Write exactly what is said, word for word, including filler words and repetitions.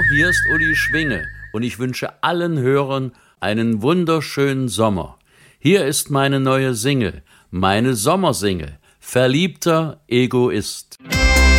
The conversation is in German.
hier ist Uli Schwinge und ich wünsche allen Hörern einen wunderschönen Sommer. Hier ist meine neue Single, meine Sommersingle, Verliebter Egoist.